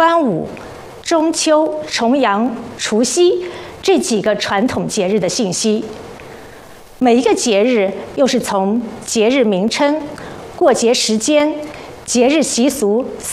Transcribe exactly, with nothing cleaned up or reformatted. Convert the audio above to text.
端午、中秋、重阳、除夕这几个传统节日的信息。每一个节日又是从节日名称、过节时间、节日习俗